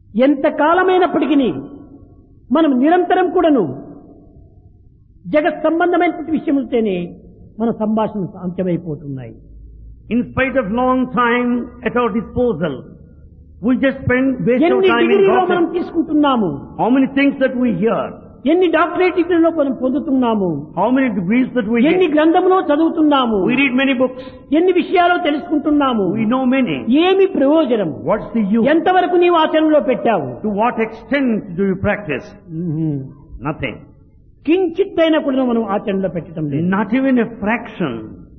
ఎంత కాలమైనప్పటికీ మనం నిరంతరం కూడాను జగత్ సంబంధమైనటువంటి విషయములతోనే మన సంభాషణలు అంత్యమైపోతున్నాయి. In spite of long time at our disposal, we just waste our ఎన్ని time in డిగ్రీలో మనం gossip. తీసుకుంటున్నాము, How many things that we hear, ఎన్ని డాక్టరేట్ డిగ్రీలో మనం పొందుతున్నాము, how many degrees that we ఎన్ని get. గ్రంథములో చదువుతున్నాము, We read many books, ఎన్ని విషయాలు తెలుసుకుంటున్నాము, we know many. ఏమి ప్రయోజనం, What's the use? ఎంతవరకు నీవు ఆచరణలో పెట్టావు? To what extent do you practice? Nothing. కించిత్ అయినా కూడా మనం ఆచరణలో పెట్టడం లేదు. Not even a fraction.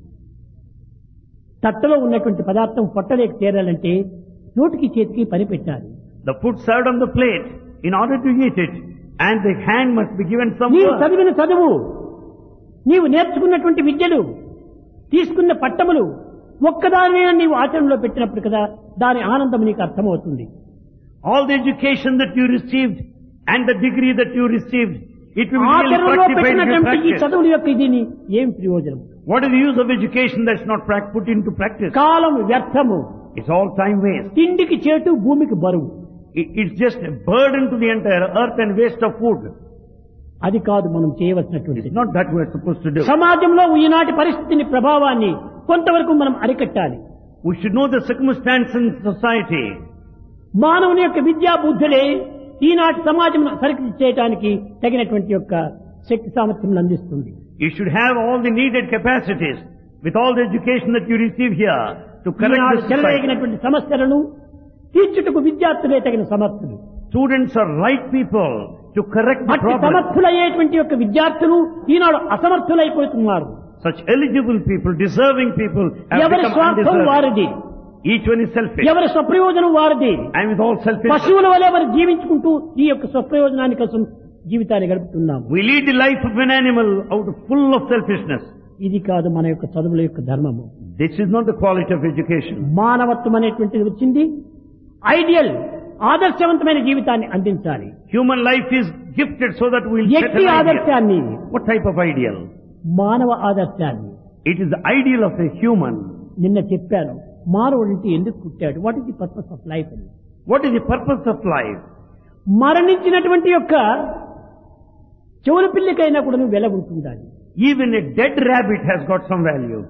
తట్టలో ఉన్నటువంటి పదార్థం పొట్టలేకి చేరాలంటే నోటికి చేతికి పని పెట్టాలి. The food served on the plate, in order to eat it, and the hand must be given some నీవు work. చదివిన చదువు, నీవు నేర్చుకున్నటువంటి విద్యలు, తీసుకున్న పట్టములు ఒక్కదానినే నీవు ఆచరణలో పెట్టినప్పుడు కదా దాని ఆనందం నీకు అర్థమవుతుంది. All the education that you received and the degree that you received, it will be really ఆచరణలో fructified in your పెట్టినటువంటి ఈ practice. చదువుల యొక్క ఇది ఏం ప్రయోజనం? What is the use of education that's not put into practice? కాలం వ్యర్థము, It's all time waste. తిండికి చేటు భూమికి బరువు. It's just a burden to the entire earth and waste of food. అది కాదు మనం చేయవలసినటువంటి. It's not that we're supposed to do. సమాజంలో ఈనాటి పరిస్థితిని ప్రభావాన్ని కొంతవరకు మనం అరికట్టాలి. We should know the circumstance in society. మానవుని యొక్క విద్యా బుద్ధులే ఈనాటి సమాజం సరిగ్గా చేయడానికి తగినటువంటి యొక్క శక్తి సామర్థ్యం అందిస్తుంది. You should have all the needed capacities with all the education that you receive here to correct Eenadu the society. చెలరేగినటువంటి సమస్యలను తీర్చుటకు విద్యార్థులే తగిన సమర్థులు. Students are right people to correct the అట్టి problem. సమర్థులయ్యేటువంటి యొక్క విద్యార్థులు ఈనాడు అసమర్థులైపోతున్నారు. Such eligible people, deserving people have ఎవరి become స్వార్థం undeserving. వారిది, Each one is selfish. ఎవరి స్వప్రయోజనం వారిది. And with all selfishness, పశువుల వలె మరి జీవించుకుంటూ ఈ యొక్క స్వప్రయోజనాని కోసం జీవితాన్ని గడుపుతున్నాము. we lead the life of an animal out of full of selfishness. ఇది కాదు మన యొక్క చదువుల యొక్క ధర్మము. This is not the quality of education. మానవత్వం అనేటువంటిది వచ్చింది ఐడియల్, ఆదర్శవంతమైన జీవితాన్ని అందించాలి. Human life is gifted so that we'll set ఎట్టి an ideal. ఆదర్శాన్ని, What type of ideal? మానవ ఆదర్శాన్ని. It is the ideal of a human. నిన్న చెప్పాను, మానవుడంటే ఎందుకు పుట్టాడు, what is the purpose of life అని. What is the purpose of life? మరణించినటువంటి యొక్క చెవుల పిల్లికైనా కూడా వెల ఉంటుండాలి. Even a dead rabbit has got some value.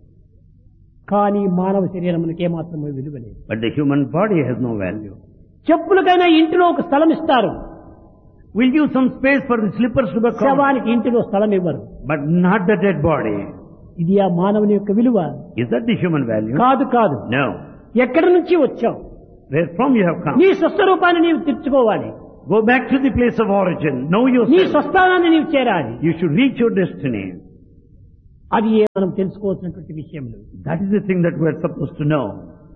కానీ మానవ శరీరమునకు ఏమాత్రమో విలువ లేదు. But the human body has no value. చెప్పులకైనా ఇంటిలో ఒక స్థలం ఇస్తారు, We'll give some space for the slippers to the cow, శవానికి ఇంటిలో స్థలం ఇవ్వరు. but not the dead body. ఇది ఆ మానవుని యొక్క విలువ Is that the human value? కాదు. కాదు. No. ఎక్కడి నుంచి వచ్చావు, Where from you have come? నీ స్వస్వరూపాన్ని నీవు తెచ్చుకోవాలి. Go back to the place of origin. Know నీ yourself. స్వస్థానాన్ని నీవు చేరాలి. You should reach your destiny. అది మనం తెలుసుకోవాల్సినటువంటి విషయంలో That is the thing that we are supposed to know.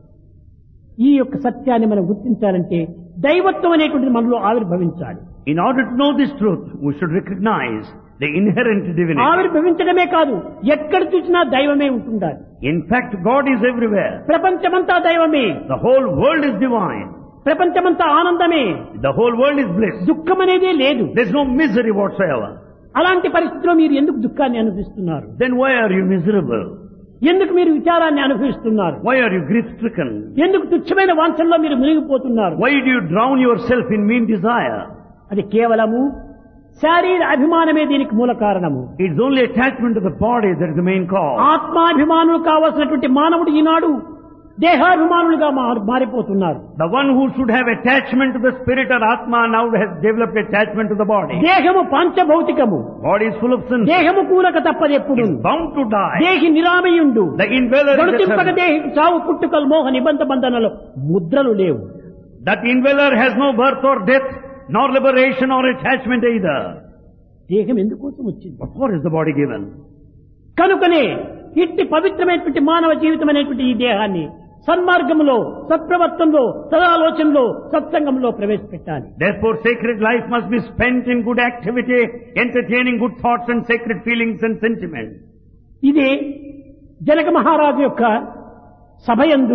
ఈ యొక్క సత్యాన్ని మనం గుర్తించాలంటే దైవత్వం అనేటువంటిది మనలో ఆవిర్భవించాలి. In order to know this truth, we should recognize the inherent divinity. ఆవిర్భవించడమే కాదు, ఎక్కడ చూసినా దైవమే ఉంటుండాలి. In fact, God is everywhere. ప్రపంచమంతా దైవమే, The whole world is divine. ప్రపంచమంతా ఆనందమే, The whole world is bliss. దుఃఖం అనేదే లేదు. There's no misery whatsoever. అలాంటి పరిస్థితిలో మీరు ఎందుకు దుఃఖాన్ని అనుభవిస్తున్నారు? Then why are you miserable? ఎందుకు మీరు విచారాన్ని అనుభవిస్తున్నారు? Why are you grief-stricken? ఎందుకు తుచ్చమైన వాంఛల్లో మీరు మునిగిపోతున్నారు? Why do you drown yourself in mean desire? అది కేవలము శారీర అభిమానమే దీనికి మూల కారణము. It's only attachment to the body that is the main cause. ఆత్మాభిమానులు కావాల్సినటువంటి మానవుడు ఈనాడు దేహాభిమానులుగా మారిపోతున్నారు. The one who should have attachment to the spirit or Atma now has developed attachment to the body. దేహము పంచభౌతికము, Body is full of sin. దేహము కూలక తప్పదెప్పుడు, Is bound to die. దేహి నిరామయుండు, The indweller is గణతింపక eternal. దేహికి చావు పుట్టుకలు మోహ నిబంధ బంధనలు ముద్రలు లేవు. That indweller has no birth or death, nor liberation or attachment either. దేహం ఎందుకోసం వచ్చింది? What for is the body given? కనుకనే ఇట్టి పవిత్రమైనటువంటి మానవ జీవితం అనేటువంటి ఈ దేహాన్ని సన్మార్గంలో, సత్ప్రవర్తనలో, సదాలోచనలో, సత్సంగంలో ప్రవేశపెట్టాలి. Therefore, sacred life must be spent in good activity, entertaining good thoughts and sacred feelings and sentiments. ఇది జనక మహారాజు యొక్క సభయందు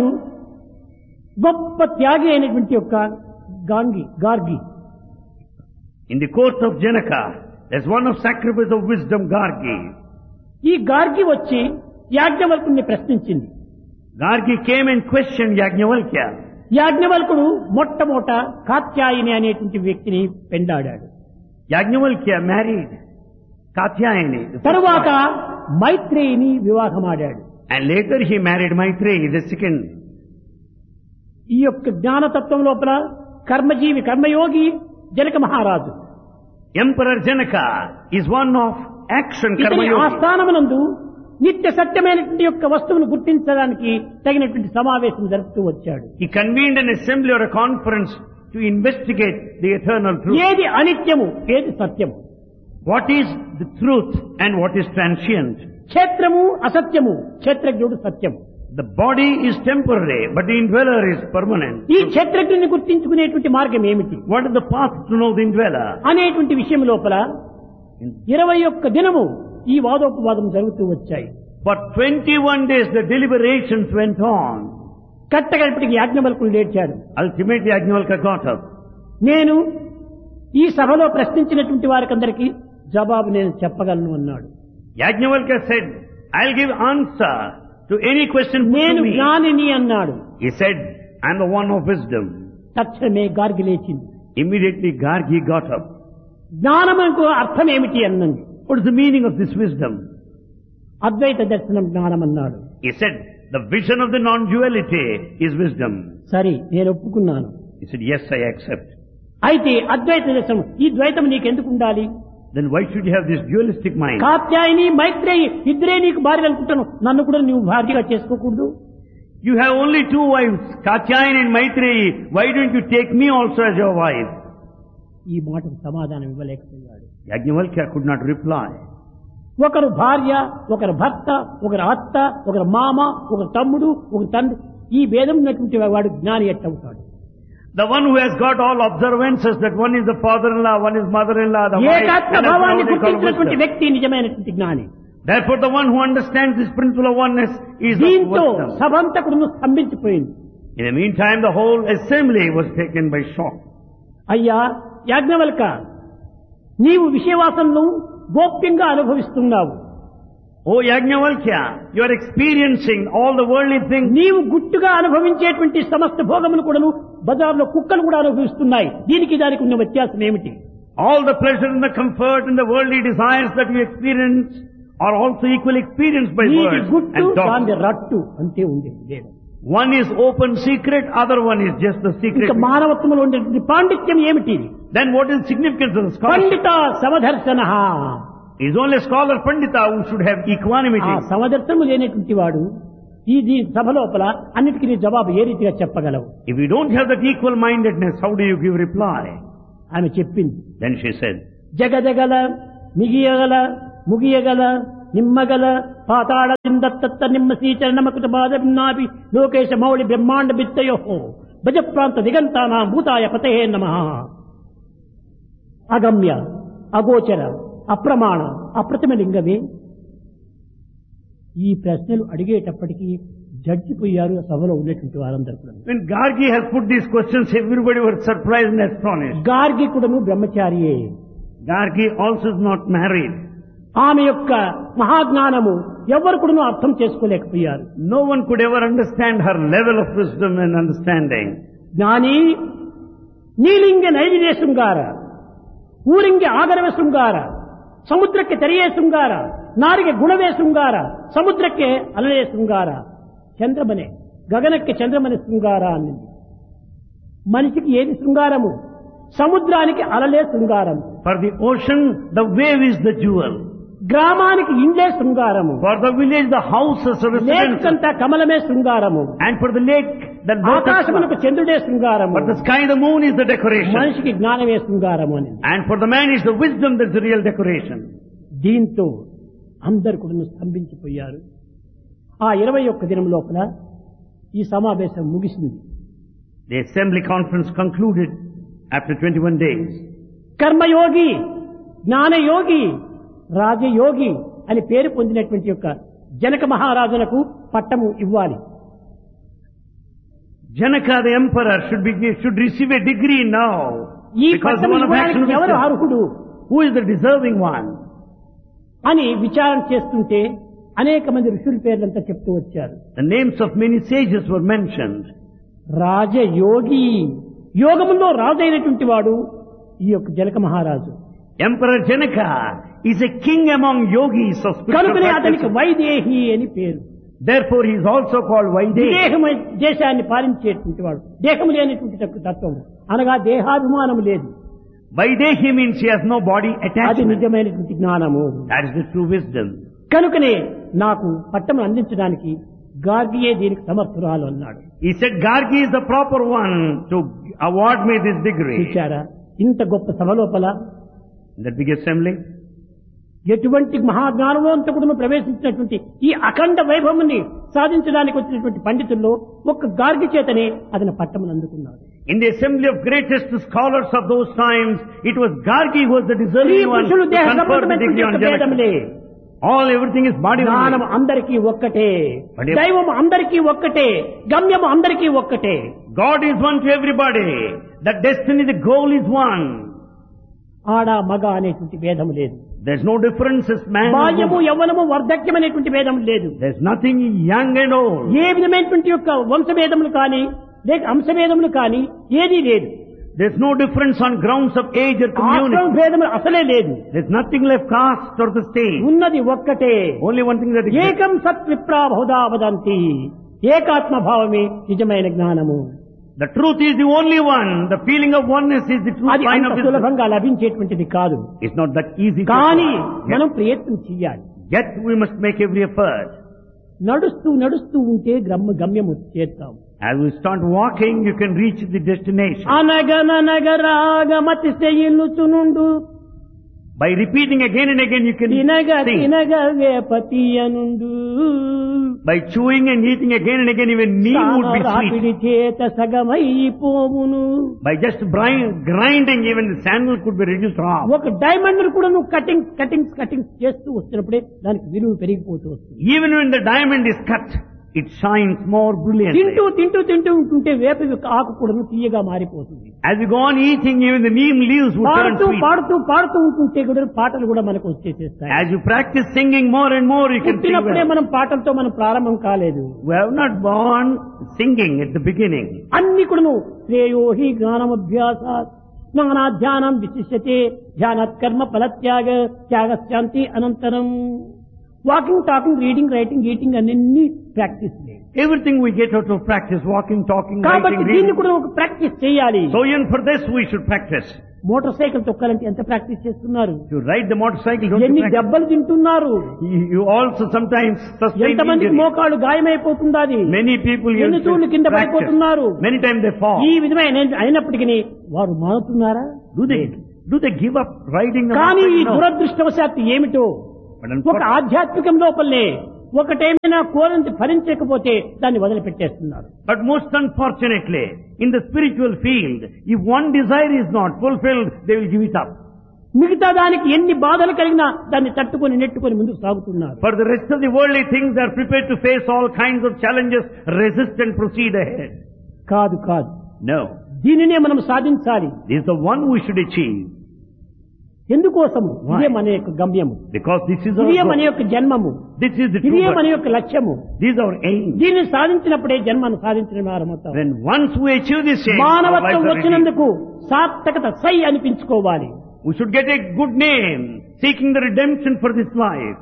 గొప్ప త్యాగి అయినటువంటి యొక్క Gargi. In the court of Janaka, there's one of sacrifice of wisdom, Gargi. ఈ గార్గి వచ్చి యాజ్ఞవల్కుని ప్రశ్నించింది. Gargi came and questioned Yajnavalkya. యాజ్ఞవల్కుడు మొట్టమొదట కాత్యాయని అనేటువంటి వ్యక్తిని పెండాడాడు. Yajnavalkya married Katyayani. the first తరువాత wife. మైత్రేయిని వివాహమాడాడు. And later he married Maitreyi, the second. ఈ యొక్క జ్ఞానతత్వం లోపల కర్మజీవి కర్మయోగి జనక మహారాజు. Emperor Janaka is one of action ఇతని karma yogi. ఆస్థానమునందు నిత్య సత్యమైనటువంటి యొక్క వస్తువును గుర్తించడానికి తగినటువంటి సమావేశం జరుపుతూ వచ్చాడు. He convened an assembly or a conference to investigate the eternal truth. ఏది అనిత్యము ఏది సత్యము, What is the truth and what is transient? క్షేత్రము అసత్యము, క్షేత్రజ్ఞుడు సత్యము. The body is temporary, but the indweller is permanent. ఈ క్షేత్రజ్ఞుని గుర్తించుకునేటువంటి మార్గం ఏమిటి What is the path to know the indweller? అనేటువంటి విషయం లోపల 21 దినము ఈ వాదోపవాదం జరుగుతూ వచ్చాయి. For 21 days the deliberations went on. కట్టగడపటికి యాజ్ఞవల్కుడు లేచాడు. Ultimately Yajnavalkya got up. నేను ఈ సభలో ప్రశ్నించినటువంటి వారికందరికీ జవాబు నేను చెప్పగలను అన్నాడు. Yajnavalkya said, I'll give answer to any question put నేను to me. జ్ఞానిని అన్నాడు. He said, I'm the one of wisdom. తక్షణమే గార్గి లేచింది. Immediately Gargi got up. జ్ఞానమునకు అర్థం ఏమిటి అన్నది. What is the meaning of this wisdom? అద్వైత దర్శనం జ్ఞానం అన్నాడు. He said, the vision of the non-duality is wisdom. సరే నేను ఒప్పుకున్నాను. He said, yes, I accept. అయితే అద్వైత దర్శనం ఈ ద్వైతం నీకెందుకు ఉండాలి? Then why should you have this dualistic mind? Katyayani Maitreyi ఇద్దరే నీకు భార్యలు అనుకుంటాను, నన్ను కూడా నువ్వు భార్యగా చేసుకోకూడదు. You have only two wives, Katyayani and Maitreyi. Why don't you take me also as your wife? ఈ మాటకు సమాధానం ఇవ్వలేకపోయాడు. Yajnavalkya could not reply. ఒకరు భార్య, ఒకరు భర్త, ఒకరు అత్త, ఒకరు మామ, ఒకరు తమ్ముడు, ఒకరు తండ్రి, ఈ భేదం ఉన్నటువంటి వాడు జ్ఞాని ఎట్టవుతాడు? The one who has got all observances that one is the father-in-law, one is mother-in-law, the wife, ఏకాత్మ and భావాన్ని that's how they call గుర్తించినటువంటి wisdom. వ్యక్తి నిజమైనటువంటి జ్ఞాని. Therefore the one who understands this principle of oneness is the దీంతో wisdom. సభంతకుడును స్తంభించిపోయింది. In the meantime, the whole assembly was taken by shock. అయ్యా యాజ్ఞవల్క, నీవు విషయవాసనను గోప్యంగా అనుభవిస్తున్నావు. Oh Yajnavalkya, you are experiencing all the worldly things. నీవు గుట్టుగా అనుభవించేటువంటి సమస్త భోగములు కూడాను బజార్లో కుక్కలు కూడా అనుభవిస్తున్నాయి. దీనికి దానికి ఉన్న వ్యత్యాసం ఏమిటి? All the pleasure and the comfort and the worldly desires that you experience are also equally experienced by నీది birds గుట్టు and దాని dogs. రట్టు అంతే ఉంది. One is open secret, other one is just the secret. ఇంకా మానవత్వంలో ఉండేటువంటి పాండిత్యం ఏమిటి? Then what is the significance of the scholarship? Pandit సమదర్శన. Is only a scholar Pandita who should have ఆ equanimity. సమదర్శనము లేనటువంటి వాడు ఈ సభ లోపల అన్నిటికీ నీ జవాబు ఏ రీతిగా చెప్పగలవు? If you don't have that equal mindedness, how do you give reply? ఆమె చెప్పింది. Then she said, జగజగల మిగియగల ముగియగల నిమ్మగల పాతాళ చిందత్త నిమ్మ శ్రీచరణమకుట బాధ విన్నాపి లోకేశ మౌళి బ్రహ్మాండ బిత్తయో భజ ప్రాంత దిగంతానా భూతాయ పతే నమః. అగమ్య అగోచర అప్రమాణ అప్రతిమ లింగమే. ఈ ప్రశ్నలు అడిగేటప్పటికీ జడ్జిపోయారు సభలో ఉన్నటువంటి వారందరూ కూడా. when Gargi has put these questions, everybody was surprised and astonished. Gargi కూడాను బ్రహ్మచారియే. Gargi also is not married. ఆమె యొక్క మహాజ్ఞానము ఎవరు కూడాను అర్థం చేసుకోలేకపోయారు. No one could ever understand her level of wisdom and understanding. ಜ್ಞಾನಿ ನೀಲಿಂಗೆ ನೈದಿದೆ ಶೃಂಗಾರ, ಊರಿಂಗೆ ಆಗರವೇ ಶೃಂಗಾರ, ಸಮುದ್ರಕ್ಕೆ ತೆರೆಯೇ ಶೃಂಗಾರ, ನಾರಿಗೆ ಗುಣವೇ ಶೃಂಗಾರ, ಸಮುದ್ರಕ್ಕೆ ಅಲಲೇ ಶೃಂಗಾರ, చంద్రమనే గగనಕ್ಕೆ చంద్రమనే శృంగార అన్నది. మనిషికి ఏది శృంగారము? సముద్రానికి అలలే శృంగారం. For the ocean, the wave is the jewel. గ్రామానికి ఇండ్లే శృంగారము. For the village, the houses or residences. లేకంతా కమలమే శృంగారము. And for the lake, the lotus ఆకాశమునకు flower. చంద్రుడే శృంగారము. For the sky, the moon is the decoration. మనిషికి జ్ఞానమే శృంగారము అని. And for the man is the wisdom that's the real decoration. దీంతో అందరు కూడా స్తంభించిపోయారు. ఆ 21 దినం లోపల ఈ సమావేశం ముగిసింది. The assembly conference concluded after 21 days. కర్మయోగి, జ్ఞానయోగి, రాజయోగి అని పేరు పొందినటువంటి యొక్క జనక మహారాజులకు పట్టము ఇవ్వాలి. Janaka the emperor should receive a degree now. ఈ Because పట్టము one of action ఇవ్వడానికి ఎవరు wisdom. అర్హుడు Who is the deserving one? అని విచారణ చేస్తుంటే అనేక మంది ఋషుల పేర్లంతా చెప్తూ వచ్చారు. The names of many sages were mentioned. రాజయోగి, యోగములో రాజైనటువంటి వాడు ఈ యొక్క జనక మహారాజు. Emperor Janaka is a king among yogis of spiritual కనుకనే అతనికి practices. వైదేహి అని పేరు. Therefore he is also called Vaidehi. దేహమై దేశాన్ని పాలించేటువంటి వాడు, దేహము లేనటువంటి తత్వం అనగా దేహాభిమానం లేదు. Vaidehi means he has no body అది attachment. నిజమైనటువంటి జ్ఞానము. That is the true wisdom. కనుకనే నాకు పట్టం అందించడానికి గార్గియే దీనికి సమర్థురాలు అన్నాడు. He said Gargi is the proper one to award me this degree. చూశారా, ఇంత గొప్ప సభ లోపల In that big assembly, ఎటువంటి మహాజ్ఞానవంతకుడును ప్రవేశించినటువంటి ఈ అఖండ వైభవముని సాధించడానికి వచ్చినటువంటి పండితుల్లో ఒక్క గార్గి చేతనే అతని పట్టమును అందుకున్నాడు. in the assembly of greatest scholars of those times, it was Gargi who was the స్త్రీ deserving one to పురుషులు దేహ confer the సంబంధమైనటువంటి degree on యొక్క Janaka. భేదములే. Everything is body జ్ఞానం only. అందరికీ ఒక్కటే, But if- దైవం అందరికీ ఒక్కటే, గమ్యము అందరికీ ఒక్కటే. God is one to everybody. The destiny, the goal is one. ఆడ మగ అనేటువంటి భేదము లేదు. There's no difference as man or బాల్యము woman. యవ్వనము వర్ధక్యం అనేటువంటి భేదం లేదు. There's nothing young and old. ఏ విధమైనటువంటి యొక్క వంశభేదములు కానీ లేక అంశభేదములు కానీ ఏదీ లేదు. There's no difference on grounds of age or ఆశ్రమ community. భేదములు అసలే లేదు. There's nothing left caste or the state. ఉన్నది ఒక్కటే. Only one thing that exists. ఏకం సత్ విప్రా బహుధా వదంతి. ఏకాత్మ భావమే నిజమైన జ్ఞానము. The truth is the only one. The feeling of oneness is the true అది sign అంత of wisdom. సులభంగా లభించేటువంటిది కాదు. It's not that easy to కానీ achieve. మనం ప్రయత్నం చేయాలి. Yet we must make every effort. నడుస్తూ నడుస్తూ ఉంటే గమ్యము చేస్తాం. As we start walking, you can reach the destination. అనగనగరాగమతి శయిల్లుచునుండు By repeating again and again, you can తినగ sing. తినగ వేపతి అనుండు By chewing and eating again and again, even neem would be sweet. రాపిడి చేత సగమైపోవును. By just grinding, even the sandal could be reduced to half. ఒక diamond కూడా నువ్వు cuttings చేస్తూ వస్తున్నప్పుడే దానికి విలువ పెరిగిపోతూ వస్తుంది. Even when the diamond is cut, it shines more brilliantly. తింటూ ఉంటుంటే వేప యొక్క ఆకు కూడా తీయగా మారిపోతుంది. As we go on eating, even the neem leaves would turn sweet. పాడుతూ ఉంటుంటే కూడా పాటలు కూడా మనకు వచ్చేసేస్తాయి. As you practice singing more and more, you can sing పుట్టినప్పుడే well. మనం పాటలతో మనం ప్రారంభం కాలేదు. We have not born singing at the beginning. అన్ని కూడా శ్రేయోహి జ్ఞానమభ్యాసాత్ జ్ఞానాధ్యానం విశిష్యతే ధ్యానాత్ కర్మ ఫలత్యాగ త్యాగశాంతి అనంతరం. Walking, talking, reading, writing, eating అన్ని practice. Everything we get out of practice, walking, talking, కాబట్టి writing, దీన్ని reading. కూడా ఒక ప్రాక్టీస్ చేయాలి. So even for this we should practice. Motor cycle తొక్కాలంటే ఎంత ప్రాక్టీస్ చేస్తున్నారు? To ride the motorcycle, don't ఎన్ని you practice? దెబ్బలు తింటున్నారు? You also sometimes sustain ఎంతమందికి injury. మోకాళ్ళు గాయమైపోతుంది. అది Many people ఎన్ని use తూర్లు కింద fractures. పడిపోతున్నారు. Many times they fall. ఈ విధమైన అయినప్పటికీ వారు మారుతున్నారా? Do they give up riding the కానీ ఈ motorcycle? No. దురదృష్టవశాత్తు ఏమిటో But ఒక unfortunately, ఆధ్యాత్మికం లోపలనే ఒకటేమైనా కోరిని ఫలించకపోతే దాన్ని వదిలిపెట్టేస్తున్నారు. but most unfortunately, in the spiritual field, if one desire is not fulfilled, they will give it up. మిగతా దానికి ఎన్ని బాధలు కలిగినా దాన్ని తట్టుకొని నెట్టుకొని ముందుకు సాగుతున్నారు. For the rest of the worldly things, they are prepared to face all kinds of challenges, resist and proceed ahead. కాదు. No. దీనినే మనం సాధించాలి. This is the one we should achieve. ఎందుకోసము? Why? ఇదే మన యొక్క గమ్యము, Because this is our ఇదే మన goal. యొక్క జన్మము, This is the true ఇదే మన goal. యొక్క లక్ష్యము. This is our aim. దీన్ని సాధించినప్పుడే జన్మను సాధించిన వారమవుతాం. When once we achieve this aim, our మానవత్వం lives are redeemed. వచ్చినందుకు సార్థకత సై అనిపించుకోవాలి. We should get a good name, seeking the redemption for this life.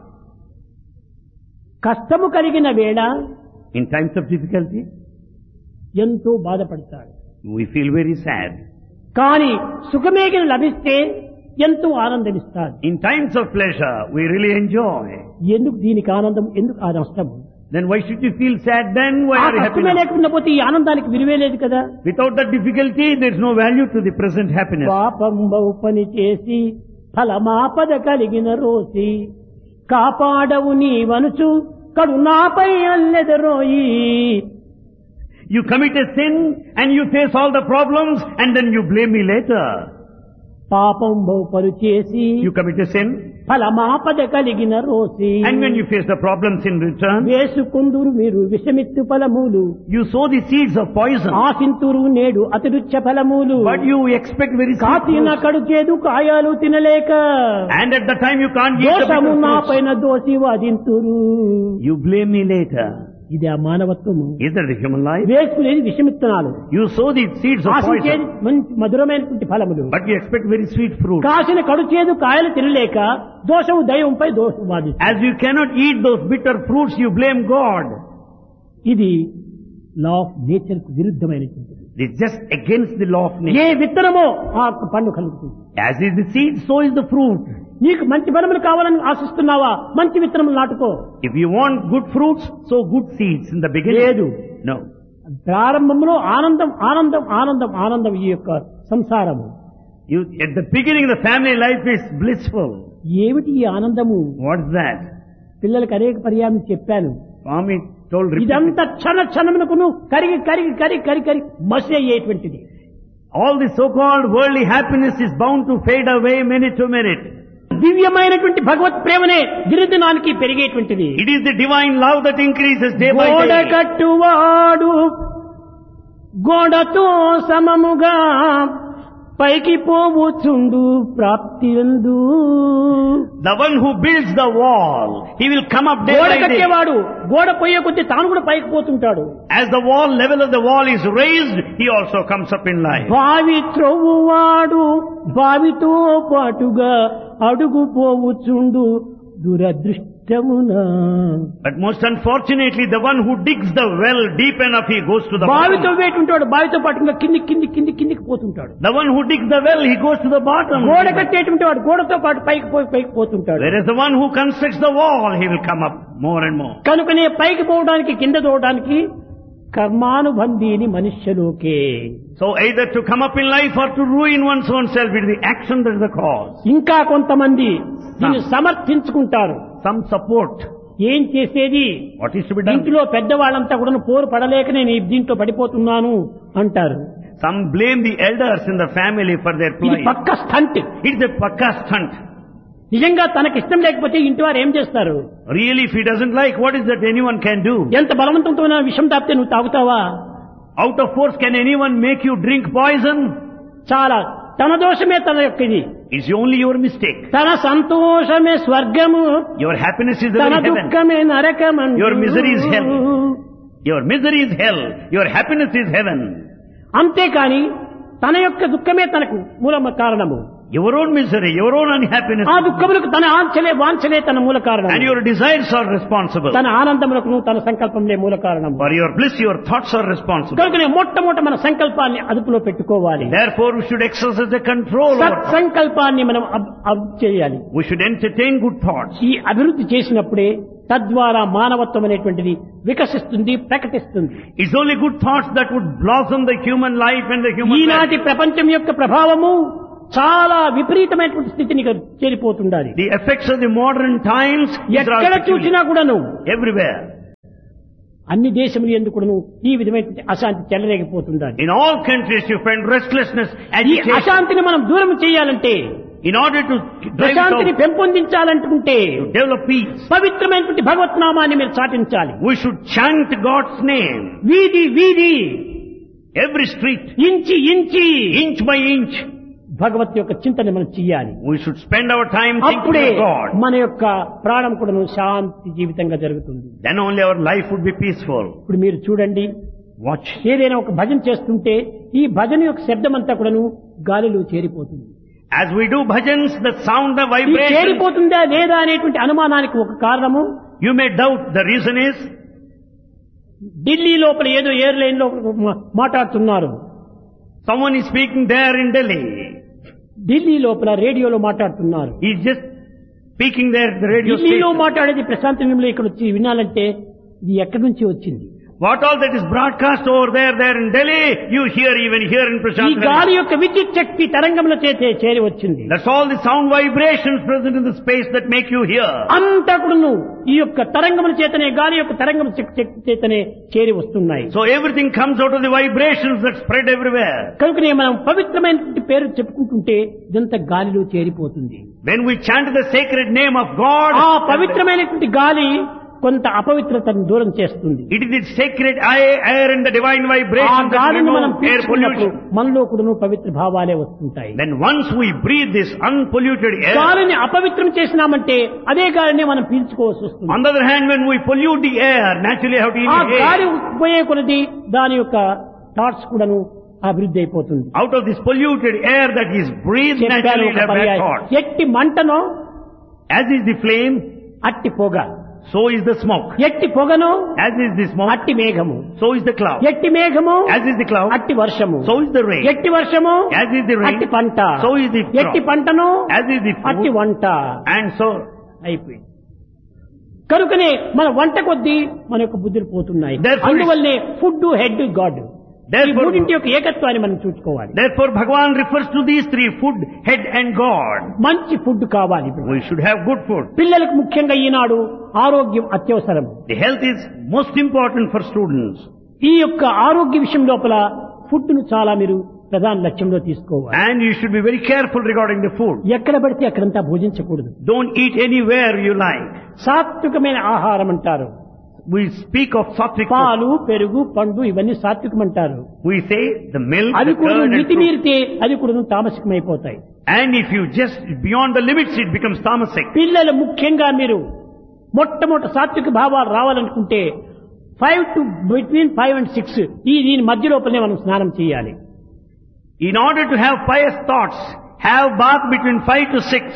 కష్టము కలిగిన వేళ In times of difficulty, ఎంతో బాధపడతాడు. we feel very sad. కానీ సుఖమేగిన లభిస్తే ఎంతో ఆనందమిస్తాడు. In times of pleasure, we really enjoy. ఎందుకు దీనికి ఆనందం, ఎందుకు ఆ నష్టం? Then why should you feel sad then? Why ఆ are you happy కష్టమే now? లేకుండా పోతే ఈ ఆనందానికి విలువే లేదు కదా. Without that difficulty, there is no value to the present happiness. పాపంబౌ పని చేసి ఫలమాపద కలిగిన Rosy కాపాడవు నీవనుచు కరుణాపై అల్లెదరోయి. You commit a sin and you face all the problems and then you blame me later. పాపంబౌ పని చేసి You commit a sin ఫలమాపద కలిగిన Rosy and when you face the problems in return, వేసుకుందురు మీరు విషమిత్తు ఫలములు you sow the seeds of poison. ఆశింతురు నేడు అతిరుచ్చ ఫలములు But you expect very sweet కాచిన fruits. కడుకేదు కాయాలు తినలేక And at the time you can't eat the దోషము bitter నా fruits. పైన దోషి వాదింతురు. You blame me later. ఇది ఆ మానవత్వము. Is that the human life? వేసుకునేది విషమిత్తనాలు, You sow the seeds of ఆశించేది poison, మంచి మధురమైనటువంటి ఫలములు. but you expect very sweet fruit. కాసిన కడుచేదు కాయలు తినలేక దోషము దైవంపై దోషం వాదిస్తుంది. As you cannot eat those bitter fruits, you blame God. ఇది లా ఆఫ్ నేచర్ కు విరుద్ధమైనటువంటిది. It is just against the law of A nature. విత్తనమో ఆ పండు కలుగుతుంది. As is the seed, so is the fruit. నీకు మంచి ఫలములు కావాలని ఆశిస్తున్నావా, మంచి విత్తనములు నాటుకో. If you want good fruits, sow good seeds in the beginning. లేదు. No. ప్రారంభంలో ఆనందం ఆనందం ఆనందం ఆనందం ఈ యొక్క సంసారము. At the beginning, the family life is blissful. ఏమిటి ఈ ఆనందము? What's that? పిల్లలకు అనేక పర్యాయం చెప్పాను. Swami told repeatedly. ఇదంతా క్షణ క్షణమునకును కరిగి కరిగి కరిగి కరిగి కరిగి మసి అయ్యేటువంటిది. All the so-called worldly happiness is bound to fade away minute to minute. దివ్యమైనటువంటి భగవత్ ప్రేమనే దినదినానికి పెరిగేటువంటిది. It is the divine love that increases day by గోడ day. కట్టువాడు గోడతో సమముగా పైకి పోవచ్చుండు ప్రాప్తి ఎందు. The one who builds the wall, he will come up day గోడ by day. కట్టేవాడు గోడ పోయే కొద్దీ తాను కూడా పైకి పోతుంటాడు. As the level of the wall is raised, he also comes up in life. బావి త్రవ్వువాడు బావితో పాటుగా అడుగు పోవచ్చుండు దురదృష్టమునా. But most unfortunately, the one who digs the well deep enough, he goes to the బావితో bottom. వేటుంటాడు, బావితో పాటుగా కింది కింది కింది కిందికి పోతుంటాడు. The one who digs the well, he goes to the bottom. గోడ కట్టేటువంటి వాడు గోడతో పాటు పైకి పైకి పోతుంటాడు. Whereas the one who constructs the wall, he will come up more and more. కనుకనే పైకి పోవడానికి కింద పోవడానికి కర్మానుబంధీని మనుష్యలోకే. So either to come up in life or to ruin one's own self, it is the action that is the cause. ఇంకా కొంతమంది దీన్ని సమర్థించుకుంటారు. Some support. ఏం చేసేది? What is to be done? ఇంట్లో పెద్దవాళ్ళంతా కూడా పోరు పడలేక నేను దీంట్లో పడిపోతున్నాను అంటారు. Some blame the elders in the family for their ఇది plight. పక్క stunt. It's a pakka stunt. నిజంగా తనకి ఇష్టం లేకపోతే ఇంటి వారు ఏం చేస్తారు? Really, if he doesn't like, what is that anyone can do? ఎంత బలవంతంతో విషం తాపితే నువ్వు తాగుతావా? Out of force, can anyone make you drink poison? చాలా తన దోషమే తన యొక్క ఇది. It's only your mistake. తన సంతోషమే స్వర్గము, Your happiness is the తన very heaven. దుఃఖమే నరకమంటూ. Your misery is hell. Your misery is hell. Your happiness is heaven. అంతేకాని తన యొక్క దుఃఖమే తనకు మూల కారణము. Your own misery, your own unhappiness. ఆ దుఃఖములకు తన వాంఛలే తన మూల కారణం. And your desires are responsible. తన ఆనందములకు తన సంకల్పంలే మూల కారణం. For your bliss, your thoughts are responsible. కనుకనే మొట్టమొదట మన సంకల్పాన్ని అదుపులో పెట్టుకోవాలి. Therefore, we should exercise the control over thoughts. సంకల్పాన్ని మనం చేయాలి. We should entertain good thoughts. ఈ అభివృద్ధి చేసినప్పుడే తద్వారా మానవత్వం అనేటువంటిది వికసిస్తుంది, ప్రకటిస్తుంది. It's only good thoughts that would blossom the human life and the human ఈనాటి life. ప్రపంచం యొక్క ప్రభావము చాలా విపరీతమైనటువంటి స్థితిని చేరిపోతుండాలి. The effects of the modern times ఎక్కడ చూసినా కూడాను everywhere. అన్ని దేశములు ఎందుకును ఈ విధమైనటువంటి అశాంతి చెలరేగిపోతుండాలి. In all countries you find restlessness, ఈ agitation. అశాంతిని మనం దూరం చేయాలంటే, In order to drive it ప్రశాంతిని out, పెంపొందించాలంటుంటే to develop peace, పవిత్రమైనటువంటి భగవత్నామాన్ని మీరు చాటించాలి. we should chant God's name. వీధి వీధి, Every street, inch inch inch by inch, భగవత్ యొక్క చింతన మనం చెయ్యాలి. we should spend our time thinking అప్పుడే of God. మన యొక్క ప్రాణం కూడా శాంతి జీవితంగా జరుగుతుంది. Then only our life would be peaceful. ఇప్పుడు మీరు చూడండి, Watch. ఏదైనా ఒక భజన చేస్తుంటే ఈ భజన యొక్క శబ్దం అంతా కూడాను గాలిలో చేరిపోతుంది. As we do bhajans, the sound, the ఈ vibration, చేరిపోతుందా లేదా అనేటువంటి అనుమానానికి ఒక కారణము, you may doubt. The reason is, Delhi లోపల ఏదో ఎయిర్లైన్ లో మాట్లాడుతున్నారు. someone is speaking there in Delhi. Delhi లోపల రేడియోలో మాట్లాడుతున్నారు. He's just speaking there at the radio ఢిల్లీలో station. మాట్లాడేది ప్రశాంతంలో ఇక్కడ వచ్చి వినాలంటే ఇది ఎక్కడి నుంచి వచ్చింది? What all that is broadcast over there in Delhi, you hear even here in ఈ Prashant. గాలి యొక్క విద్యుత్ శక్తి తరంగముల చేతే చేరి వచ్చింది. That's all the sound vibrations present in the space that make you hear. అంతా కూడాను ఈ యొక్క తరంగముల చేతనే, గాలి యొక్క తరంగముల శక్తి చేతనే చేరి వస్తున్నాయి. So everything comes out of the vibrations that spread everywhere. కనుకనే మనం పవిత్రమైనటువంటి పేరు చెప్పుకుంటుంటే ఇదంతా గాలిలో చేరిపోతుంది. When we chant the sacred name of God, ఆ పవిత్రమైనటువంటి గాలి కొంత అపవిత్రతను దూరం చేస్తుంది. It is its sacred air and the divine ఆ vibration that గాలిని మనం remove air పీల్చుకున్నప్పుడు pollution. మనలో కూడా పవిత్ర భావాలే వస్తుంటాయి. Then once we breathe this unpolluted air, గాలిని అపవిత్రం చేసినామంటే అదే గాలిని మనం పీల్చుకోవాల్సి వస్తుంది. on the other hand, when we pollute the air, naturally have to ఆ inhale. గాలి పోయే కొలది దాని యొక్క థాట్స్ కూడాను అభివృద్ధి అయిపోతుంది. Out of this polluted air that is breathed, చెప్పాను naturally ఒక will have bad పర్యాయం. thoughts. ఎట్టి మంటనో As is the flame, అట్టి పొగ, so is the smoke. ఎట్టి పొగను As is the smoke, అట్టి మేఘము, so is the cloud. ఎట్టి మేఘము As is the cloud, అట్టి వర్షము, so is the rain. ఎట్టి వర్షము As is the rain, అట్టి పంట, so is the crop. ఎట్టి పంటను As is the అట్టి food, వంట and so అయిపోయింది. కనుకనే మన వంట కొద్దీ మన యొక్క బుద్ధులు పోతున్నాయి. Therefore- అందువల్లనే ఫుడ్ హెడ్ గాడ్. ఈ Therefore- మూడింటి యొక్క ఏకత్వాన్ని మనం చూసుకోవాలి. Therefore, Bhagavan refers to these three: food, head, and God. మంచి ఫుడ్ కావాలి. We should have good food. పిల్లలకు ముఖ్యంగా ఈనాడు ఆరోగ్యం అత్యవసరం. The health is most important for students. ఈ యొక్క ఆరోగ్య విషయం లోపల ఫుడ్ ను చాలా మీరు ప్రధాన లక్ష్యంలో తీసుకోవాలి. And you should be very careful regarding the food. ఎక్కడ పడితే అక్కడంతా భోజించకూడదు. Don't eat anywhere you like. సాత్వికమైన ఆహారం అంటారు. We speak of sattvic food. పాలు, పెరుగు, పండు ఇవన్నీ సాత్వికం అంటారు. We say the milk, అవి the కూడా curd, and fruit. మితిమీరితే అది కూడా తామసికమైపోతాయి. And if you just beyond the limits, it becomes tamasic. పిల్లలు ముఖ్యంగా మీరు మొట్టమొదటి సాత్విక భావాలు రావాలనుకుంటే 5 to between 5 and 6 దీని మధ్య లోపలనే మనం స్నానం చేయాలి. In order to have pious thoughts, have bath between 5 to 6.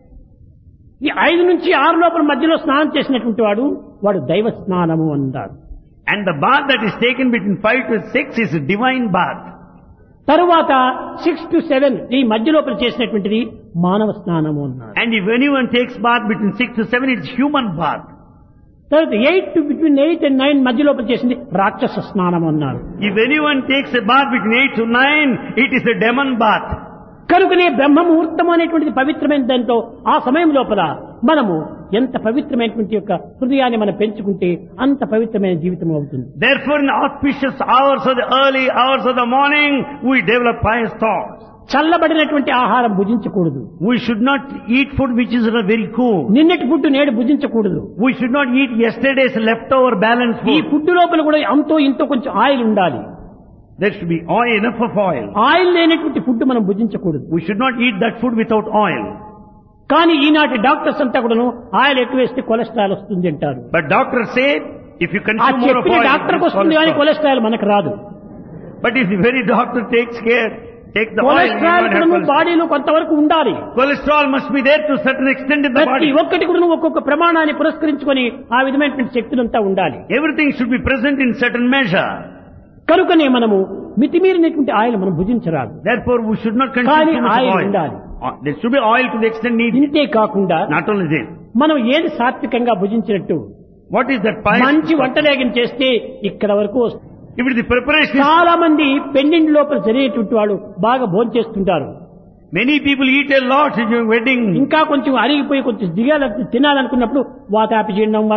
ఈ 5 నుంచి 6 లోపల మధ్యలో స్నానం చేసినటువంటి వాడు దైవ స్నానము అన్నారు. And the bath that is taken between 5 to 6 is a divine bath. తరువాత 6 to 7 ఈ మధ్య లోపల చేసినటువంటిది మానవ స్నానము అన్నారు. And if anyone takes bath between 6 to 7, it's human bath. తర్వాత 8 to between 8 and 9 మధ్య లోపల చేసింది రాక్షస స్నానం అన్నారు. If anyone takes a bath between 8 to 9, it is a demon bath. కనుకనే బ్రహ్మ ముహూర్తం అనేటువంటిది పవిత్రమైన దాంతో ఆ సమయం లోపల మనము ఎంత పవిత్రమైనటువంటి యొక్క హృదయాన్ని మనం పెంచుకుంటే అంత పవిత్రమైన జీవితం అవుతుంది. Therefore, in auspicious hours of the early hours of the morning, we develop pious thoughts. చల్లబడినటువంటి ఆహారం భుజించకూడదు. We should not eat food which is very cool. నిన్నటి ఫుడ్ నేడు భుజించకూడదు. We should not eat yesterday's leftover balanced ఈ food. Food లోపల కూడా అంతో ఇంతో కొంచెం oil ఉండాలి. There should be oil, enough of oil. Oil లేనటువంటి ఫుడ్ మనం భుజించకూడదు. We should not eat that food without oil. కానీ ఈనాటి డాక్టర్స్ అంతా కూడాను ఆయిల్ ఎక్కువ వేస్తే కొలెస్ట్రాల్ వస్తుంది అంటారు. But doctors say, if you ఆ consume more of చెప్పిన oil, డాక్టర్కి it's వస్తుంది కానీ cholesterol. కొలెస్ట్రాల్ మనకు రాదు. But if the very doctor takes care, take the oil, you cholesterol don't have కూడా cholesterol. బాడీలో కొంతవరకు ఉండాలి. Cholesterol must be there to a certain extent in the ప్రతి body. ఒక్కటి కూడా ఒక్కొక్క ప్రమాణాన్ని పురస్కరించుకొని ఆ విధమైనటువంటి శక్తులంతా ఉండాలి. Everything should be present in certain measure. కనుకనే మనము మితిమీరినటువంటి ఆయిల్ మనం భుజించరాదు. Therefore, we should not consume కానీ too much ఆయిల్ oil. ఉండాలి. There should be oil to the extent needed. ఇంతే కాకుండా Not only this. మనం ఏది సాత్వికంగా భుజించినట్టు What is that pious? మంచి వంటలేగం చేస్తే ఇక్కడ వరకు వస్తుంది. If it is the preparation, చాలా మంది పెండింగ్ లోపల జరిగేటువంటి వాళ్ళు బాగా భోజనం చేస్తుంటారు. many people eat a lot during wedding. ఇంకా కొంచెం అరిగిపోయి కొంచెం తినాలనుకున్నప్పుడు వాతాపి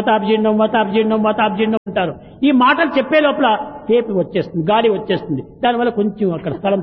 చేయడం అంటారు. ఈ మాటలు చెప్పే లోపల టేపు వచ్చేస్తుంది, గాలి వచ్చేస్తుంది. దానివల్ల కొంచెం అక్కడ స్థలం.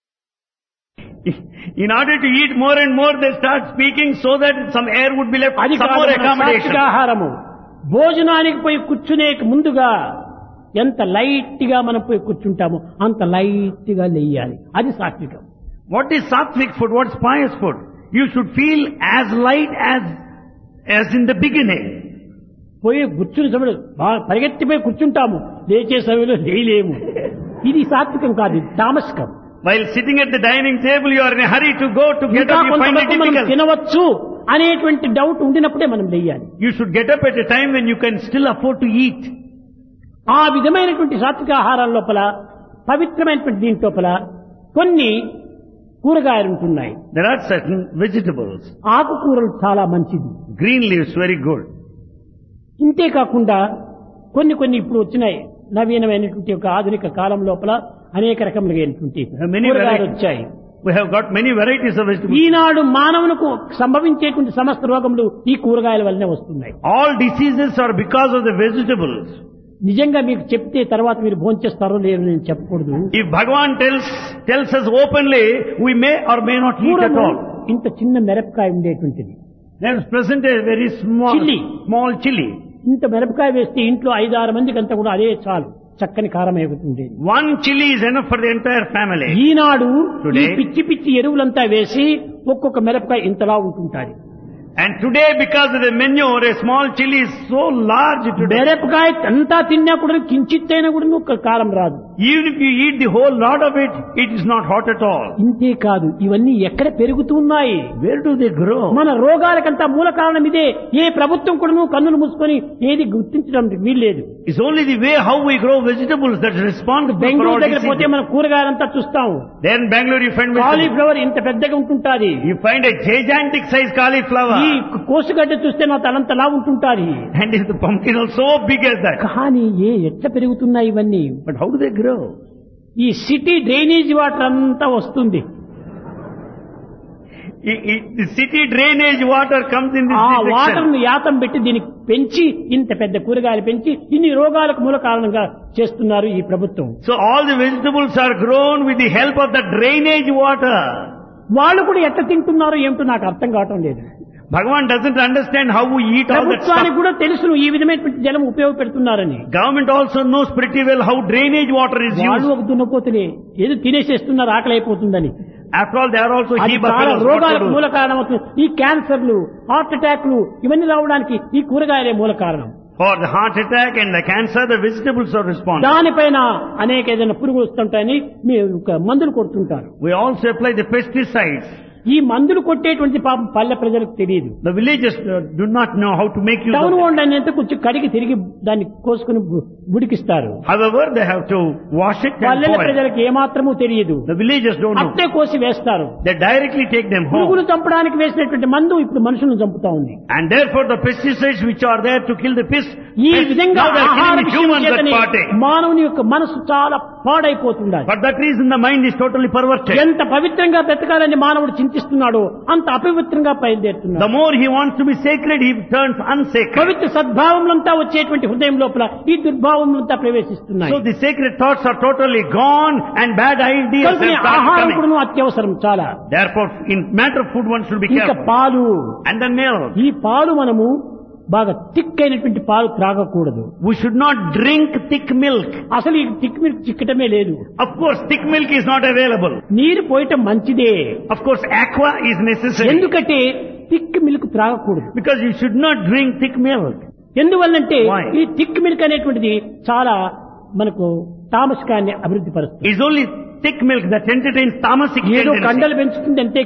In order to eat more and more, they start speaking so that some air would be left, అది some more accommodation. ఆహారము భోజనానికి పోయి కూర్చునే ముందుగా ఎంత లైట్ గా మనం పోయి కూర్చుంటామో అంత లైట్ గా లేయాలి. అది సాత్వికం. What is sattvic food? What is pious food? You should feel as light as in the beginning. పోయి కూర్చుని సమయంలో పరిగెత్తిపోయి కూర్చుంటాము, లేచే సమయంలో లేయలేము. ఇది సాత్వికం కాదు, ఇది తామసికం. While sitting at the dining table, you are in a hurry to go to get ఇంకా up. You find it కొంతవరకు మనం difficult. తినవచ్చు అనేటువంటి డౌట్ ఉండినప్పుడే మనం లేయాలి. You should get up at a time when you can still afford to eat. ఆ విధమైనటువంటి సాత్విక ఆహారాల లోపల పవిత్రమైనటువంటి దీని లోపల కొన్ని కూరగాయలు ఉంటున్నాయి. There are certain vegetables. ఆకుకూరలు చాలా మంచిది. Green leaves, very good. ఇంతే కాకుండా కొన్ని ఇప్పుడు వచ్చినాయి నవీనమైనటువంటి ఒక ఆధునిక కాలం లోపల అనేక రకములైనటువంటి Many కూరగాయలు varieties. వచ్చాయి. We have got many varieties of vegetables. ఈనాడు మానవునికి సంభవించేటువంటి సమస్త రోగములు ఈ కూరగాయల వల్లనే వస్తున్నాయి. All diseases are because of the vegetables. నిజంగా మీకు చెప్తే తర్వాత మీరు భోంచేస్తారో లేదో నేను చెప్పకూడదు. If Bhagavan tells us openly, we may or may not eat at all. ఇంత చిన్న మిరపకాయ ఉండేటువంటిది There is present a very small Chilli. chili. ఇంత మిరపకాయ వేస్తే ఇంట్లో 5-6 మందికి అంతా కూడా అదే చాలు, చక్కని కారం ఎగుతుంది. One chili is enough for the entire family. ఈనాడు ఈ Today- పిచ్చి పిచ్చి ఎరువులంతా వేసి ఒక్కొక్క మిరపకాయ ఇంతలా ఉంటుంటాయి. And today, because of the manure, a small chili is so large today. మిరపకాయ అంతా తిన్నా కూడా కించిత్తైనా కూడా ఒక కారం రాదు. Even if you eat the whole lot of it, it is not hot at all. ఇంతే కాదు, ఇవన్నీ ఎక్కడ పెరుగుతున్నాయి? Where do they grow? మన రోగాలకంతా మూల కారణం ఇదే. ఏ ప్రభుత్వం కూడా కన్నులు మూసుకొని ఏది గుర్తించడం వీల్లేదు. It's only the way how we grow vegetables that is responsible for Bengaluru all దగ్గర పోతే diseases. మన కూరగాయలంతా చూస్తాం. Then Bangalore you find vegetables. Cauliflower ఇంత పెద్దగా ఉంటుంటాది. You find a gigantic size cauliflower. ఈ కోసుగడ్డ చూస్తే నా తలంతలా ఉంటుంటాది. And is the pumpkin also big as that? కానీ ఎట్లా పెరుగుతున్నాయి ఇవన్నీ? But how do they grow? ఈ సిటీ డ్రైనేజ్ వాటర్ అంతా వస్తుంది. The city drainage water comes in this ఆ direction. వాటర్ ను యాతం పెట్టి దీనికి పెంచి ఇంత పెద్ద కూరగాయలు పెంచి ఇన్ని రోగాలకు మూల కారణంగా చేస్తున్నారు ఈ ప్రభుత్వం. So all the vegetables are grown with the help of the drainage water. వాళ్ళు కూడా ఎట్లా తింటున్నారో ఏమిటో నాకు అర్థం కావటం లేదు. Bhagavan doesn't understand how we eat all that ప్రభుత్వానికి stuff. కూడా తెలుసును ఈ విధమైనటువంటి జలం ఉపయోగపెడుతున్నారని. Government also knows pretty well how drainage water is వాళ్ళు used. ఒక దున్నపోతులే ఏదో తినేసేస్తున్నారు ఆకలి అయిపోతుందని. After all, they are also అది he చాలా buffaloes. What to రోగాలకు do? మూల కారణం అవుతుంది. ఈ క్యాన్సర్లు, హార్ట్ అటాక్లు ఇవన్నీ రావడానికి ఈ కూరగాయలే మూల కారణం. For the heart attack and the cancer, the vegetables are responsible. దానిపైన అనేక ఏదైనా పురుగులు వస్తుంటాయని మీరు మందులు కొడుతుంటారు. We also apply the pesticides. ఈ మందులు కొట్టేటువంటి పాపం పల్లె ప్రజలకు తెలియదు. The villagers do not know how to make use of town it. వాళ్ళు అనేది కొంచెం కడిగి తిరిగి దాన్ని కోసుకుని ఉడికిస్తారు. However, they have to wash it and పల్లెల boil. ప్రజలకు ఏమాత్రము తెలియదు. The villagers don't know. అట్టే కోసి వేస్తారు. They directly take them పురుగులు home. చంపడానికి వేసినటువంటి మందు ఇప్పుడు మనుషులను చంపుతా ఉంది. And therefore the pesticides which are there to kill the pest, ఈ విధంగా now they are ఆహార killing the విషయం humans that చేతనే partake. మానవుని యొక్క మనసు చాలా పాడైపోతుండాలి. For that reason the mind is totally perverted. ఎంత పవిత్రంగా బ్రతకాలని మానవుడు చింతిస్తున్నాడో అంత అపవిత్రంగా The బయలుదేరుతున్నాడు. more he wants to be sacred, he turns unsacred. పవిత్ర సద్భావములంతా వచ్చేటువంటి హృదయం లోపల ఈ దుర్భావములంతా ప్రవేశిస్తున్నాయి. So the sacred thoughts are totally gone and bad ideas have కనుక started ఆహారం coming. కూడా అత్యవసరం చాలా. Therefore, in matter of food one should be ఇంకా careful. పాలు, And then milk. ఈ పాలు మనము బాగా థిక్ అయినటువంటి పాలు త్రాగకూడదు. We should not drink thick milk. అసలు ఈ థిక్ మిల్క్ చిక్కటమే లేదు. Of course, thick milk is not available. నీరు పోయటం మంచిదే. Of course, aqua is necessary. ఎందుకంటే thick milk త్రాగకూడదు. Because you should not drink thick milk. ఎందువల్లంటే Why? ఈ థిక్ మిల్క్ అనేటువంటిది చాలా మనకు తామసికాన్ని అభివృద్ధి పరుస్తుంది. It's only thick milk that entertains tamasic ఏదో tendency. కండలు పెంచుతుంది అంతే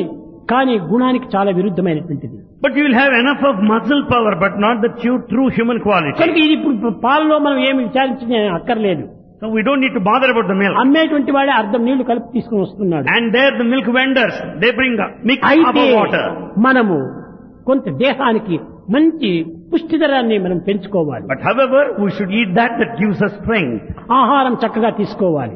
కానీ గుణానికి చాలా విరుద్ధమైనటువంటిది. But you will have enough of muscle power, but not the true human quality. కనుక ఇది ఇప్పుడు పాలలో మనం ఏమి విచారించిన అక్కర్లేదు. So we don't need to bother about the milk. అమ్మేటువంటి వాడే అర్ధం నీళ్లు కలిపి తీసుకుని వస్తున్నాడు. And there the milk vendors, they bring mix అయితే of water. మనము కొంత దేహానికి మంచి పుష్టిధరాన్ని మనం పెంచుకోవాలి. But however, we should eat that gives us strength. ఆహారం చక్కగా తీసుకోవాలి.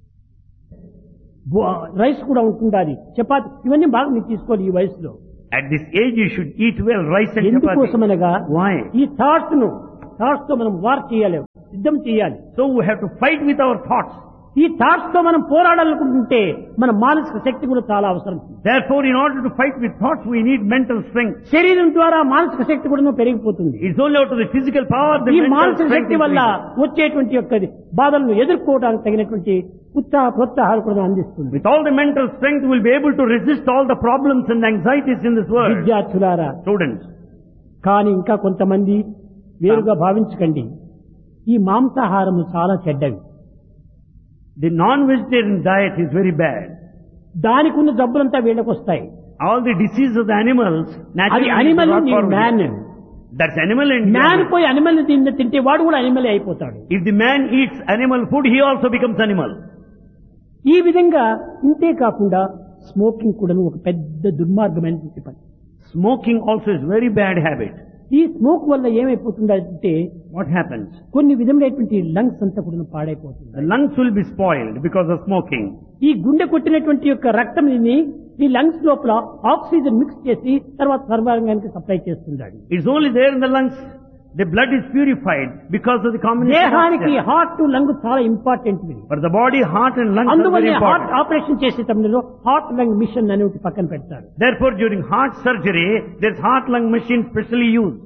రైస్ కూడా ఉంటుండాలి, చపాతి ఇవన్నీ బాగా మీరు తీసుకోవాలి ఈ వయసులో. At this age you should eat well, rice and chapati. ఎందుకోసమనగా Why? ఈ థాట్స్ తో మనం వార్ చేయాలి, సిద్ధం చేయాలి. So we have to fight with our thoughts. ఈ థాట్స్ తో మనం పోరాడాలనుకుంటుంటే మన మానసిక శక్తి కూడా చాలా అవసరం. Therefore, in order to fight with thoughts, we need mental strength. శరీరం ద్వారా మానసిక శక్తి కూడా పెరిగిపోతుంది. It's only out of the physical power, the ఈ mental మానసిక strength శక్తి is వల్ల needed. వచ్చేటువంటి యొక్క బాధలను ఎదుర్కోవడానికి తగినటువంటి ప్రోత్సాహాలు కూడా అందిస్తుంది. With all the mental strength, we will be able to resist all the problems and anxieties in this world. విద్యార్థులారా, Students, కానీ ఇంకా కొంతమంది వేరుగా భావించకండి. ఈ మాంసాహారము చాలా చెడ్డవి. the non-vegetarian diet is very bad. దానికి ఉన్న జబ్బులంతా వీళ్ళకి వస్తాయి. All the diseases of the animals అది naturally animal brought forward. Man. That's animal and man human. పోయి అనిమల్ తింటే వాడు కూడా అనిమలే అయిపోతాడు. If the man eats animal food, he also becomes animal. ఈ విధంగా ఇంతే కాకుండా స్మోకింగ్ కూడా ఒక పెద్ద దుర్మార్గమైనటువంటి పని. Smoking also is very bad habit. ఈ స్మోక్ వల్ల ఏమైపోతుందంటే What happens? కొన్ని విధములైనటువంటి లంగ్స్ అంతా కూడా పాడైపోతుంది. The lungs will be spoiled because of smoking. ఈ గుండె కొట్టినటువంటి యొక్క రక్తం ఈ లంగ్స్ లోపల ఆక్సిజన్ మిక్స్ చేసి తర్వాత సర్వాంగానికి సప్లై చేస్తుంది. It's only there in the lungs. The blood is purified because of the combination of దేహానికి oxygen. హార్ట్ టు లంగ్ చాలా important. For the body, heart and lungs are very అందువల్ల heart important. Operation చేసే సమయంలో heart lung machine అనేది పక్కన పెడతారు. Therefore, during heart surgery, there's heart lung machine specially used.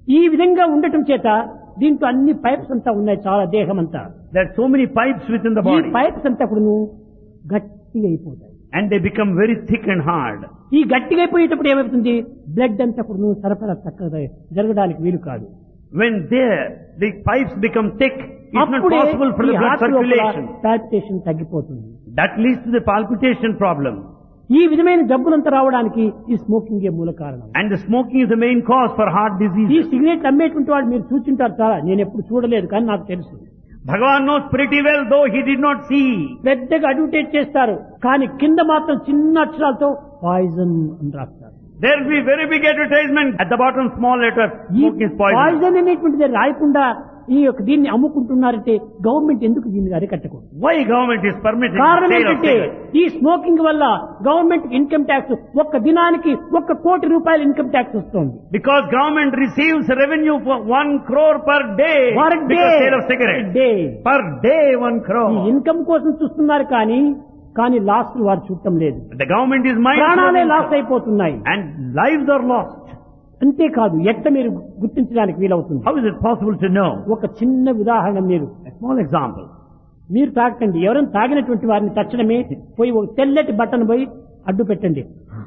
ఈ విధంగా ఉండటం చేత దీంట్లో అన్ని పైప్స్ అంతా ఉన్నాయి, చాలా దేహం అంతా. There are so many pipes within the ఈ body. పైప్స్ అంతా కూడా గట్టిగా అయిపోతాయి. And they become very thick and hard. ఈ గట్టిగా అయిపోయేటప్పుడు ఏమవుతుంది, బ్లడ్ అంతా కూడా సరఫరా చక్కగా జరగడానికి వీలు కాదు. When the pipes become thick, it's not అప్పుడే possible for ఈ the blood హార్ట్ లోపల circulation. పాల్పిటేషన్ తగ్గిపోతుంది. That leads to the palpitation problem. ఈ విధమైన జబ్బులంతా రావడానికి ఈ స్మోకింగ్ మూల కారణం. And the smoking is the main cause for heart ఈ disease. సిగరెట్ అమ్మేటువంటి వాడు మీరు చూసింటారు చాలా, నేను ఎప్పుడు చూడలేదు కానీ నాకు తెలుసు. Bhagavan knows pretty well, though he did not see. పెద్దగా అడ్వర్టైజ్ చేస్తారు కానీ కింద మాత్రం చిన్న అక్షరాలతో పాయిజన్ అని రాస్తారు. There will be very big advertisement at the bottom, small letter, ఈ smoking is poison. పాయిజన్ అనేటువంటిది రాయకుండా ఈ యొక్క దీన్ని అమ్ముకుంటున్నారంటే గవర్నమెంట్ ఎందుకు దీన్ని అరికట్టకూడదు? Why government is permitting కారణం the sale of ఏంటంటే cigarettes? ఈ స్మోకింగ్ వల్ల గవర్నమెంట్ ఇన్కమ్ ట్యాక్స్ ఒక్క దినానికి 1 కోటి రూపాయలు ఇన్కమ్ ట్యాక్స్ వస్తుంది. Because government receives revenue for 1 crore per day Per because day. sale of cigarettes. Day. Per day 1 ఈ crore. ఇన్కమ్ కోసం చూస్తున్నారు కానీ లాస్ట్ వారు చూడటం లేదు. The government is mindful ప్రాణాలే of లాస్ income. అయిపోతున్నాయి. And lives are lost. అంతేకాదు ఎట్లా మీరు గుర్తించడానికి వీలవుతుంది? How is it possible to know? ఒక చిన్న ఉదాహరణ, A small example. మీరు తాకండి, ఎవరైనా తాగినటువంటి వారిని తక్షణమే పోయి ఒక తెల్లటి బట్టను పోయి అడ్డు పెట్టండి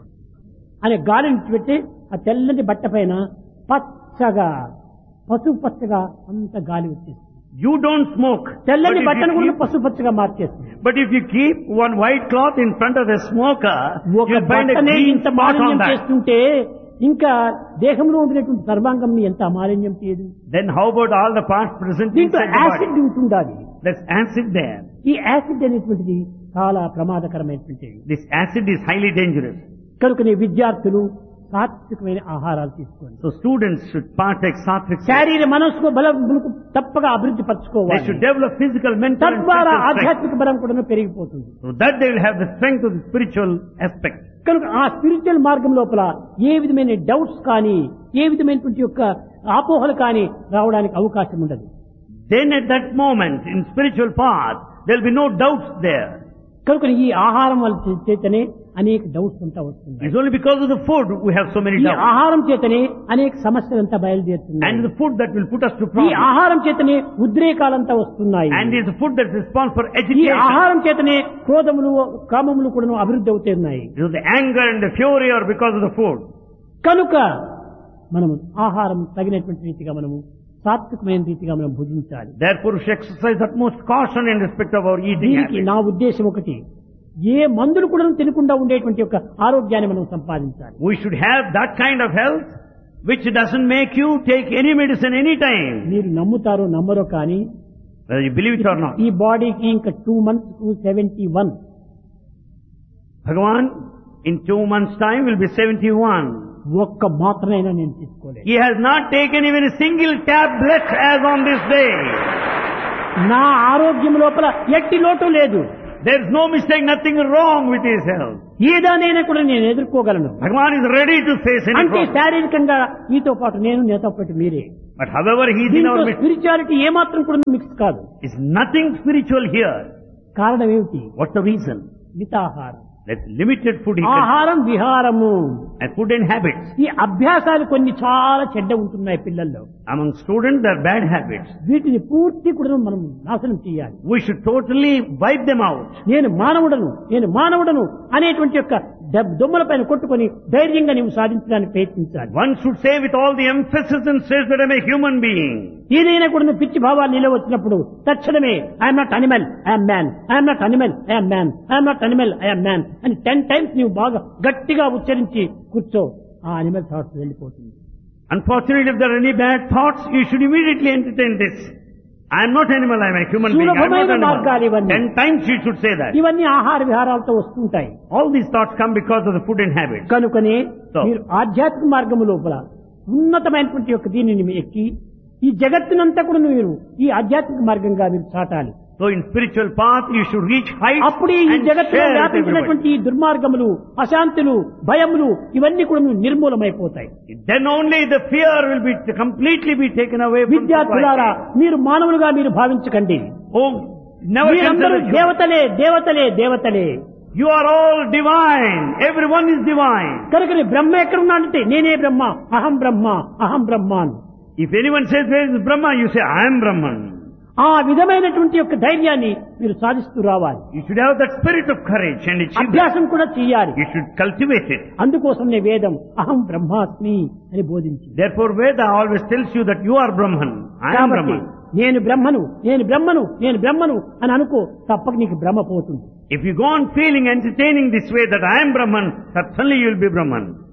అనే గాలిని పెట్టి ఆ తెల్లటి బట్ట పైన పచ్చగా పసుపు పచ్చగా అంత గాలి వచ్చేస్తుంది. You don't smoke. తెల్లని But if బట్టను you కూడా keep- పసుపు పచ్చగా మార్చేస్తుంది. But if you keep one white cloth in front of the smoker, ఒక you'll find a బట్టనే green ఇంత spot మాలిన్యం on that. చేస్తుంటే ఇంకా దేహంలో ఉండినటువంటి సర్వాంగం ఎంత అమాలిన్యం చేయదు. Then how about all the parts present దీంట్లో inside the యాసిడ్ body? ఉంటుండాలి. There's acid there. ఈ యాసిడ్ అనేటువంటిది చాలా ప్రమాదకరమైనటువంటిది. This acid is highly dangerous. కనుకనే విద్యార్థులు సాత్వికమైన ఆహారాలు తీసుకోండి. So students should partake sattvic. శారీర మనస్సు బలములకు తప్పగా అభివృద్ధి They పరచుకోవాలి. should develop physical, mental and తద్వారా spiritual strength. ఆధ్యాత్మిక బలం కూడా పెరిగిపోతుంది. So that they will have the strength of the spiritual aspect. కనుక ఆ స్పిరిచువల్ మార్గం లోపల ఏ విధమైన డౌట్స్ కానీ ఏ విధమైనటువంటి యొక్క అపోహలు కానీ రావడానికి అవకాశం ఉండదు. Then at that moment in spiritual path, there will be no doubts there. కనుక ఈ ఆహారం వల్ల చేతనే అనేక డౌట్స్ అంతా వస్తుంది. It's only because of the food we have so many ఈ doubts. ఆహారం చేతనే అనేక సమస్యలంతా బయలుదేరుతున్నాయి. And the food that will put us to ఈ problems. ఆహారం చేతనే ఉద్రేకాలంతా వస్తున్నాయి. And is the food that responds for ఈ agitation. ఆహారం చేతనే క్రోధములు కామములు కూడా అభివృద్ధి అవుతున్నాయి. You know, the anger and the fury are because of the food. కనుక మనము ఆహారం తగినటువంటి రీతిగా మనము సాత్వికమైన రీతిగా మనం భుజించాలి. Therefore we should exercise utmost caution in respect of our eating దీనికి habits. నా ఉద్దేశం ఒకటి, ఏ మందులు కూడా తినకుండా ఉండేటువంటి యొక్క ఆరోగ్యాన్ని మనం సంపాదించాలి. We should have that kind of health which doesn't make you take any medicine any time. మీరు నమ్ముతారో నమ్మరో కానీ Whether you believe it or not. ఈ బాడీకి ఇంకా 2 months to 71. Bhagavan in 2 months time will be 71. ఒక్క మాత్రమైనా నేను తీసుకోలేదు. He has not taken even a single tablet as on this day. నా ఆరోగ్యం లోపల ఎట్టి లోటు లేదు. There is no mistake, nothing wrong with his health. ఏదానైనా కూడా నేను ఎదుర్కోగలను. Bhagavan is ready to face any అంటే problem. శారీరకంగా మీతో పాటు నేను, నేతో పాటు మీరే. But however he is in దీంట్లో our midst, స్పిరిచువాలిటీ ఏమాత్రం కూడా మిక్స్ కాదు. is nothing spiritual here. కారణం ఏమిటి? What's the reason? మితాహారం. That's limited food he can, ఆహారం విహారము. and food and habits. ఈ అభ్యాసాలు కొన్ని చాలా చెడ్డ ఉంటున్నాయి పిల్లల్లో. Among students there are bad habits. వీటిని పూర్తి కూడా మనం నాశనం చేయాలి. We should totally wipe them out. నేను మానవుడను అనేటువంటి యొక్క దొమ్మల పైన కొట్టుకొని ధైర్యంగా నీవు సాధించడానికి ప్రయత్నించాలి. One should say with all the emphasis and stress that I am a human being. ఏదైనా కూడా నువ్వు పిచ్చి భావాలు నిలవ వచ్చినప్పుడు తక్షణమే I'm not animal, I'm man, I'm not animal, I'm man, I'm not animal, I'm man అని 10 times నీవు బాగా గట్టిగా ఉచ్చరించి కూర్చో, ఆ అనిమల్ థాట్స్ వెళ్ళిపోతుంది. Unfortunately, if there are any bad thoughts, you should immediately entertain this. I am not animal, I am a human being. I am not సులభమైన మార్గాలు animal. ఇవన్నీ. 10 times you should say that. ఇవన్నీ ఆహార విహారాలతో వస్తుంటాయి. All these thoughts come because of the food and habits. కనుకనే So. మీరు ఆధ్యాత్మిక మార్గము లోపల ఉన్నతమైనటువంటి యొక్క దీనిని ఎక్కి ఈ జగత్తునంతా కూడా మీరు ఈ ఆధ్యాత్మిక మార్గంగా మీరు చాటాలి. So in spiritual path, you should reach heights అప్పుడు ఈ and జగత్తులో share with everybody. వ్యాపించినటువంటి ఈ దుర్మార్గములు, అశాంతులు, భయములు ఇవన్నీ కూడా నిర్మూలమైపోతాయి. Then only the fear will be completely be taken away from విద్యార్థులారా, society. మీరు మానవులుగా మీరు భావించకండి. Oh, never మీరందరూ consider you. దేవతలే, దేవతలే, దేవతలే. You are all divine. Everyone is divine. కనుక బ్రహ్మ ఎక్కడున్నాడంటే నేనే బ్రహ్మ, అహం బ్రహ్మ, అహం Brahman. If anyone says, where is Brahma? You say, I am Brahman. ఆ విధమైనటువంటి యొక్క ధైర్యాన్ని మీరు సాధిస్తూ రావాలి. You should have that spirit of courage and achieve that. అభ్యాసం కూడా చేయాలి. You should cultivate it. అందుకోసమే వేదం అహం బ్రహ్మాస్మి అని బోధించింది. Therefore, Veda always tells you that you are Brahman. I am Brahman. నేను బ్రహ్మను నేను బ్రహ్మను నేను బ్రహ్మను అని అనుకో, తప్పక నీకు భ్రమ పోతుంది. If you go on feeling, entertaining this way that I am Brahman, certainly you will be Brahman.